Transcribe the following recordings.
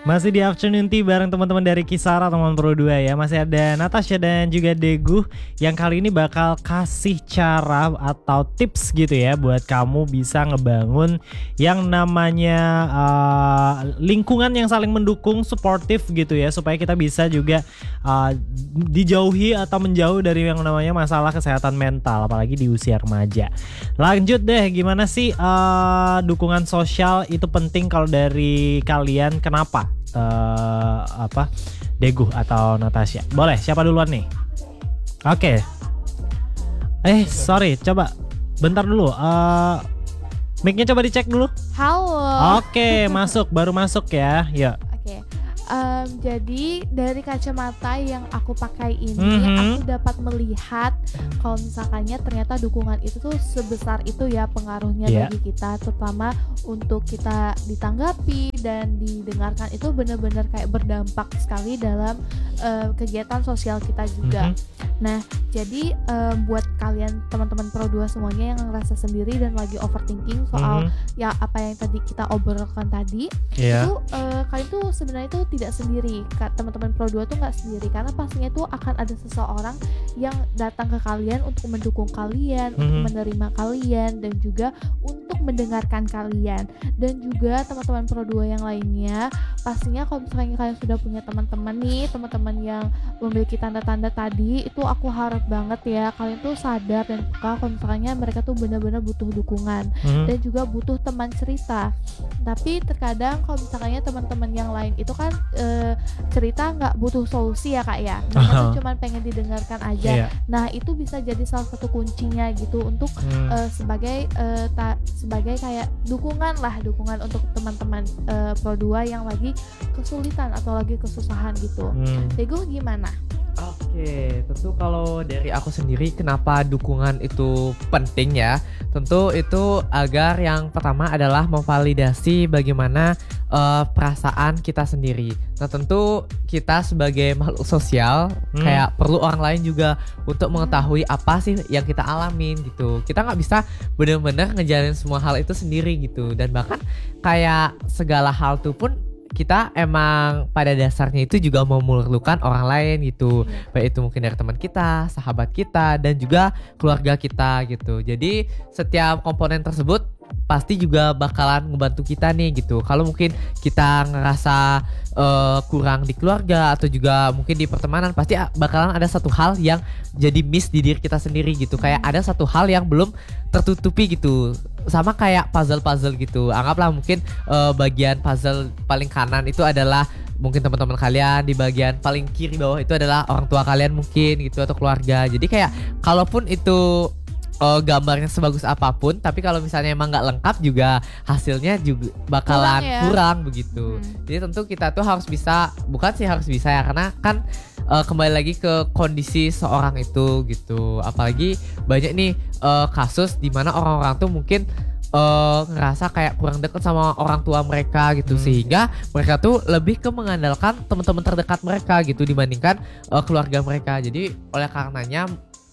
Masih di Afternoon Tea bareng teman-teman dari Kisara teman Pro 2 ya. Masih ada Natasha dan juga Deguh yang kali ini bakal kasih cara atau tips gitu ya buat kamu bisa ngebangun yang namanya lingkungan yang saling mendukung, suportif gitu ya, supaya kita bisa juga dijauhi atau menjauh dari yang namanya masalah kesehatan mental, apalagi di usia remaja. Lanjut deh, gimana sih dukungan sosial itu penting kalau dari kalian? Kenapa? Deguh atau Natasha? Boleh, siapa duluan nih? Oke. Sorry, coba bentar dulu. Mic-nya coba dicek dulu. Halo. Oke, baru masuk ya. Yuk. Oke. Jadi dari kacamata yang aku pakai ini, aku dapat melihat kalau misalkannya ternyata dukungan itu tuh sebesar itu ya pengaruhnya bagi kita, terutama untuk kita ditanggapi dan didengarkan, itu benar-benar kayak berdampak sekali dalam kegiatan sosial kita juga. Nah, jadi buat kalian teman-teman Pro 2 semuanya yang ngerasa sendiri dan lagi overthinking soal ya apa yang tadi kita obrolkan tadi, itu kalian tuh sebenarnya tuh tidak sendiri. Teman-teman Pro 2 tuh nggak sendiri, karena pastinya tuh akan ada seseorang yang datang ke kalian untuk mendukung kalian, untuk menerima kalian, dan juga untuk mendengarkan kalian. Dan juga teman-teman Pro 2 yang lainnya, pastinya kalau misalnya kalian sudah punya teman-teman nih, teman-teman yang memiliki tanda-tanda tadi, itu aku harap banget ya kalian tuh sadar dan peka kalau misalnya mereka tuh benar-benar butuh dukungan dan juga butuh teman cerita. Tapi terkadang kalau misalnya teman-teman yang lain itu kan cerita nggak butuh solusi ya kak ya, mereka tuh cuma pengen didengarkan aja. Nah itu bisa jadi salah satu kuncinya gitu untuk sebagai kayak dukungan untuk teman-teman Pro 2 yang lagi kesulitan atau lagi kesusahan gitu. Deguh gimana? Oke, tentu kalau dari aku sendiri kenapa dukungan itu penting ya. Tentu itu agar yang pertama adalah memvalidasi bagaimana perasaan kita sendiri. Nah tentu kita sebagai makhluk sosial kayak perlu orang lain juga untuk mengetahui apa sih yang kita alamin gitu. Kita gak bisa benar-benar ngejalin semua hal itu sendiri gitu. Dan bahkan kayak segala hal tuh pun kita emang pada dasarnya itu juga memerlukan orang lain gitu. Baik itu mungkin dari teman kita, sahabat kita, dan juga keluarga kita gitu. Jadi setiap komponen tersebut pasti juga bakalan ngebantu kita nih gitu. Kalau mungkin kita ngerasa kurang di keluarga atau juga mungkin di pertemanan, pasti bakalan ada satu hal yang jadi miss di diri kita sendiri gitu. Kayak ada satu hal yang belum tertutupi gitu. Sama kayak puzzle gitu. Anggaplah mungkin bagian puzzle paling kanan itu adalah mungkin teman-teman kalian, di bagian paling kiri bawah itu adalah orang tua kalian mungkin gitu, atau keluarga. Jadi kayak kalaupun itu gambarnya sebagus apapun, tapi kalau misalnya emang nggak lengkap juga hasilnya juga bakalan kurang begitu. Jadi tentu kita tuh harus bisa, ya, karena kan kembali lagi ke kondisi seorang itu gitu. Apalagi banyak nih kasus di mana orang-orang tuh mungkin ngerasa kayak kurang dekat sama orang tua mereka gitu, sehingga mereka tuh lebih ke mengandalkan teman-teman terdekat mereka gitu dibandingkan keluarga mereka. Jadi oleh karenanya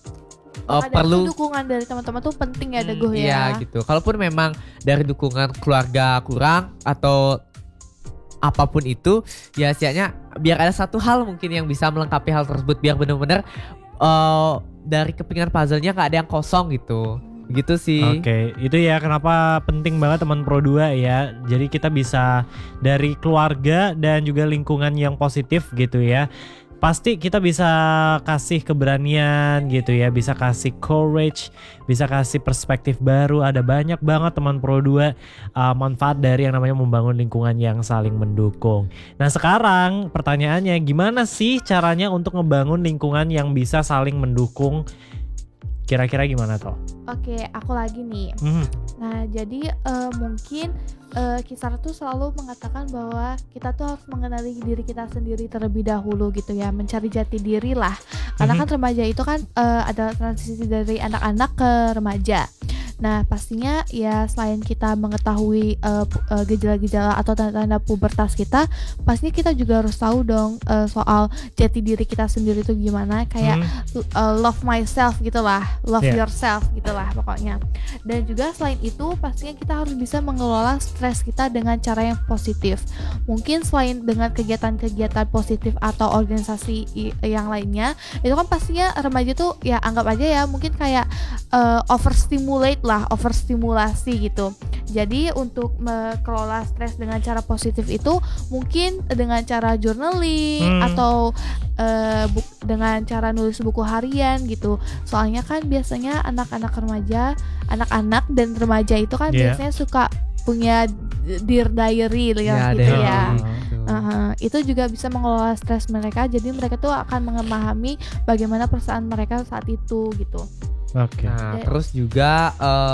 perlu dukungan dari teman-teman tuh penting ya Deguh ya. Iya gitu. Kalaupun memang dari dukungan keluarga kurang atau apapun itu, ya setidaknya biar ada satu hal mungkin yang bisa melengkapi hal tersebut, biar benar-benar dari kepingan puzzle-nya gak ada yang kosong gitu. Begitu sih. Oke, itu ya kenapa penting banget teman Pro 2 ya. Jadi kita bisa dari keluarga dan juga lingkungan yang positif gitu ya. Pasti kita bisa kasih keberanian gitu ya, bisa kasih courage, bisa kasih perspektif baru. Ada banyak banget teman Pro 2 manfaat dari yang namanya membangun lingkungan yang saling mendukung. Nah sekarang pertanyaannya, gimana sih caranya untuk ngebangun lingkungan yang bisa saling mendukung? Kira-kira gimana toh? Oke, aku lagi nih. Nah jadi mungkin Kisara tuh selalu mengatakan bahwa kita tuh harus mengenali diri kita sendiri terlebih dahulu gitu ya, mencari jati diri lah. Karena kan remaja itu kan ada transisi dari anak-anak ke remaja. Nah pastinya ya selain kita mengetahui gejala-gejala atau tanda-tanda pubertas kita, pastinya kita juga harus tahu dong soal jati diri kita sendiri itu gimana, kayak love myself gitulah, love yourself gitulah pokoknya. Dan juga selain itu pastinya kita harus bisa mengelola stres kita dengan cara yang positif. Mungkin selain dengan kegiatan-kegiatan positif atau organisasi yang lainnya, itu kan pastinya remaja tuh ya anggap aja ya mungkin kayak overstimulasi gitu. Jadi untuk mengelola stres dengan cara positif itu mungkin dengan cara journaling atau dengan cara nulis buku harian gitu. Soalnya kan biasanya anak-anak dan remaja itu kan biasanya suka punya dear diary gitu ya. Itu juga bisa mengelola stres mereka. Jadi mereka tuh akan memahami bagaimana perasaan mereka saat itu gitu. Oke. Nah, terus juga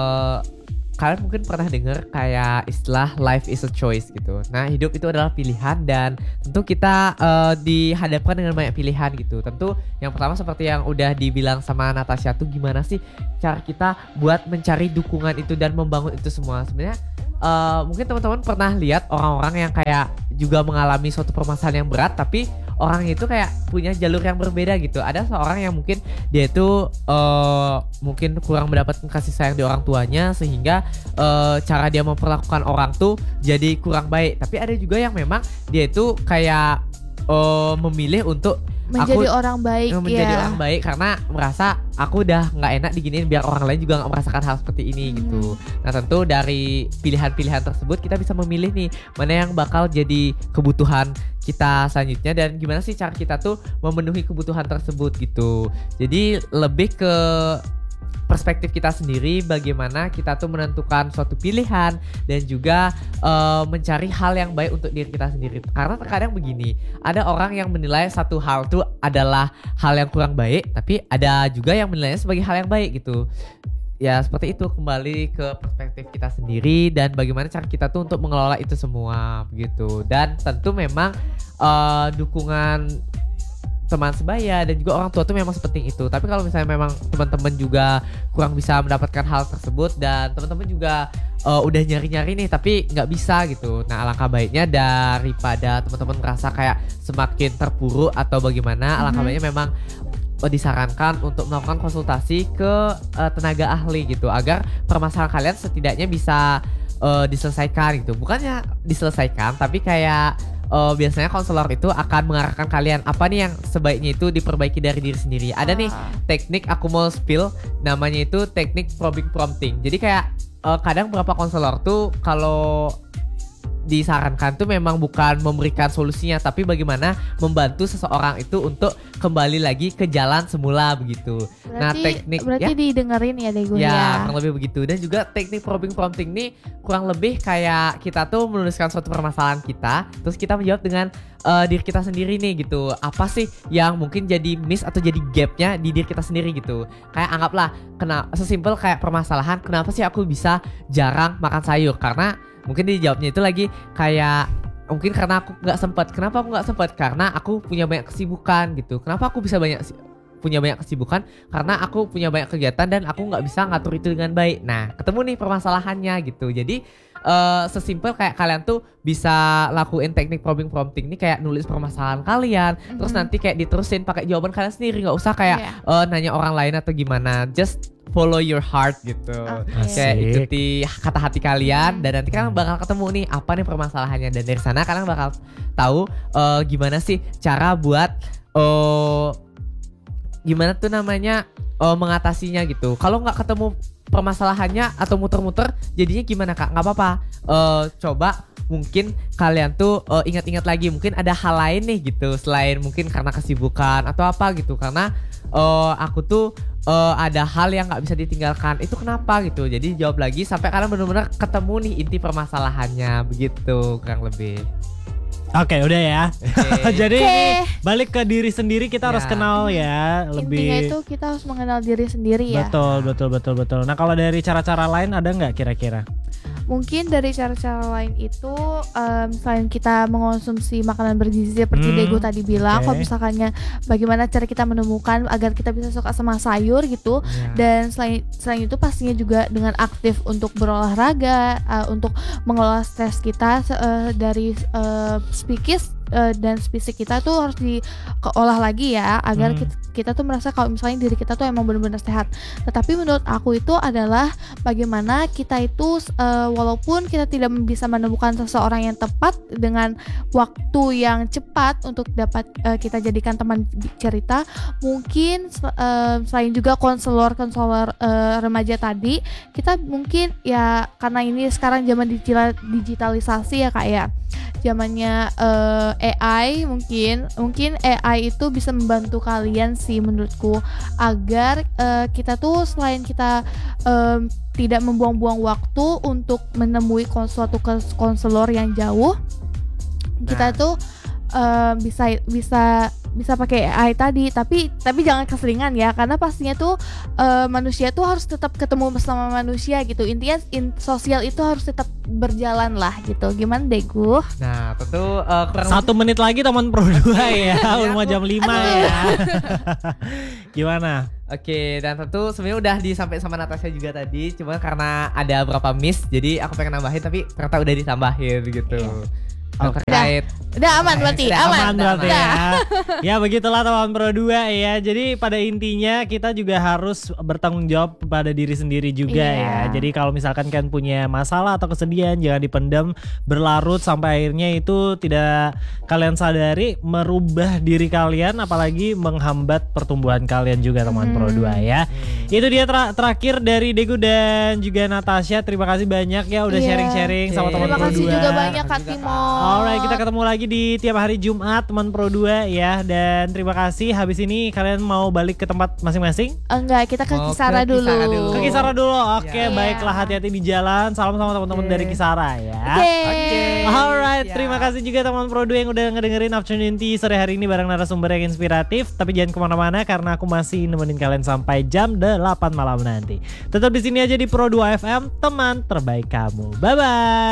kalian mungkin pernah dengar kayak istilah life is a choice gitu. Nah, hidup itu adalah pilihan dan tentu kita dihadapkan dengan banyak pilihan gitu. Tentu yang pertama seperti yang udah dibilang sama Natasha tuh, gimana sih cara kita buat mencari dukungan itu dan membangun itu semua. Sebenarnya mungkin teman-teman pernah lihat orang-orang yang kayak juga mengalami suatu permasalahan yang berat, tapi orang itu kayak punya jalur yang berbeda gitu. Ada seorang yang mungkin dia itu mungkin kurang mendapatkan kasih sayang di orang tuanya, sehingga cara dia memperlakukan orang tuh jadi kurang baik. Tapi ada juga yang memang dia itu kayak memilih untuk menjadi orang baik, menjadi orang baik karena merasa aku udah nggak enak diginiin biar orang lain juga nggak merasakan hal seperti ini gitu. Nah tentu dari pilihan-pilihan tersebut kita bisa memilih nih mana yang bakal jadi kebutuhan kita selanjutnya dan gimana sih cara kita tuh memenuhi kebutuhan tersebut gitu. Jadi lebih ke perspektif kita sendiri, bagaimana kita tuh menentukan suatu pilihan dan juga mencari hal yang baik untuk diri kita sendiri. Karena terkadang begini, ada orang yang menilai satu hal tuh adalah hal yang kurang baik, tapi ada juga yang menilainya sebagai hal yang baik gitu. Ya seperti itu, kembali ke perspektif kita sendiri dan bagaimana cara kita tuh untuk mengelola itu semua begitu. Dan tentu memang dukungan teman sebaya dan juga orang tua tuh memang sepenting itu. Tapi kalau misalnya memang teman-teman juga kurang bisa mendapatkan hal tersebut dan teman-teman juga udah nyari-nyari nih tapi nggak bisa gitu. Nah alangkah baiknya daripada teman-teman merasa kayak semakin terpuruk atau bagaimana, alangkah baiknya memang disarankan untuk melakukan konsultasi ke tenaga ahli gitu agar permasalahan kalian setidaknya bisa diselesaikan gitu. Bukannya diselesaikan tapi kayak biasanya konselor itu akan mengarahkan kalian apa nih yang sebaiknya itu diperbaiki dari diri sendiri. Ada nih teknik, aku mau spill, namanya itu teknik probing prompting. Jadi kayak kadang beberapa konselor tuh kalau disarankan tuh memang bukan memberikan solusinya tapi bagaimana membantu seseorang itu untuk kembali lagi ke jalan semula begitu. Berarti didengerin ya Dego ya. Ya kurang lebih begitu. Dan juga teknik probing prompting ini kurang lebih kayak kita tuh menuliskan suatu permasalahan kita, terus kita menjawab dengan diri kita sendiri nih gitu. Apa sih yang mungkin jadi miss atau jadi gapnya di diri kita sendiri gitu. Kayak anggaplah sesimpel kayak permasalahan, kenapa sih aku bisa jarang makan sayur? Karena mungkin dijawabnya itu lagi kayak mungkin karena aku nggak sempat. Kenapa aku nggak sempat? Karena aku punya banyak kesibukan gitu. Kenapa aku bisa punya banyak kesibukan? Karena aku punya banyak kegiatan dan aku nggak bisa ngatur itu dengan baik. Nah ketemu nih permasalahannya gitu. Jadi sesimpel kayak kalian tuh bisa lakuin teknik probing prompting ini kayak nulis permasalahan kalian, terus nanti kayak diterusin pakai jawaban kalian sendiri, nggak usah kayak nanya orang lain atau gimana. Just follow your heart gitu. Kayak ikuti kata hati kalian dan nanti kalian bakal ketemu nih apa nih permasalahannya dan dari sana kalian bakal tahu gimana sih cara buat gimana tuh namanya mengatasinya gitu. Kalau nggak ketemu permasalahannya atau muter-muter jadinya gimana Kak? Nggak apa-apa. Coba mungkin kalian tuh ingat-ingat lagi mungkin ada hal lain nih gitu selain mungkin karena kesibukan atau apa gitu. Karena aku tuh ada hal yang nggak bisa ditinggalkan. Itu kenapa gitu? Jadi jawab lagi sampai kalian benar-benar ketemu nih inti permasalahannya begitu kurang lebih. Oke, udah ya. Jadi balik ke diri sendiri kita harus kenal ya lebih. Intinya itu kita harus mengenal diri sendiri ya. Betul. Nah kalau dari cara-cara lain ada nggak kira-kira? Mungkin dari cara-cara lain itu selain kita mengonsumsi makanan bergizi seperti Dego tadi bilang, kalau misalkannya bagaimana cara kita menemukan agar kita bisa suka sama sayur gitu. Dan selain itu pastinya juga dengan aktif untuk berolahraga, untuk mengelola stres kita dari psikis dan fisik kita tuh harus diolah lagi ya, agar kita tuh merasa kalau misalnya diri kita tuh emang benar-benar sehat. Tetapi menurut aku itu adalah bagaimana kita itu walaupun kita tidak bisa menemukan seseorang yang tepat dengan waktu yang cepat untuk dapat kita jadikan teman cerita, mungkin selain juga konselor remaja tadi, kita mungkin ya karena ini sekarang zaman digitalisasi ya Kak ya, zamannya AI, mungkin AI itu bisa membantu kalian sih menurutku, agar kita tuh selain kita tidak membuang-buang waktu untuk menemui suatu konselor yang jauh, kita tuh bisa pakai AI tadi, tapi jangan keseringan ya, karena pastinya tuh manusia tuh harus tetap ketemu bersama manusia gitu. Intinya sosial itu harus tetap berjalan lah gitu. Gimana Degu? Nah tentu kurang 1 menit lagi teman Pro 2 ya. Udah mau jam 5 ya. Gimana? Oke, dan tentu sebenarnya udah disampaikan sama Natasha juga tadi, cuma karena ada beberapa miss, jadi aku pengen nambahin tapi ternyata udah ditambahin gitu. Terkait Udah aman berarti, aman berarti ya. Ya begitulah teman Pro 2 ya. Jadi pada intinya kita juga harus bertanggung jawab pada diri sendiri juga ya. Jadi kalau misalkan kalian punya masalah atau kesedihan, jangan dipendam berlarut sampai akhirnya itu tidak kalian sadari merubah diri kalian, apalagi menghambat pertumbuhan kalian juga teman Pro 2 ya. Itu dia terakhir dari Degu dan juga Natasha. Terima kasih banyak ya udah sharing-sharing sama teman Pro 2. Terima kasih juga banyak Kak Timo. Alright, kita ketemu lagi di tiap hari Jumat teman Pro 2 ya. Dan terima kasih. Habis ini kalian mau balik ke tempat masing-masing? Enggak, kita ke Kisara dulu. Ke Kisara dulu. Oke, baiklah, hati-hati di jalan. Salam sama teman-teman dari Kisara ya. Oke. Alright, terima kasih juga teman Pro 2 yang udah ngedengerin Afternoon Tea sore hari ini bareng narasumber yang inspiratif. Tapi jangan kemana-mana karena aku masih nemenin kalian sampai jam 8 malam nanti. Tetap di sini aja di Pro 2 FM, teman terbaik kamu. Bye-bye.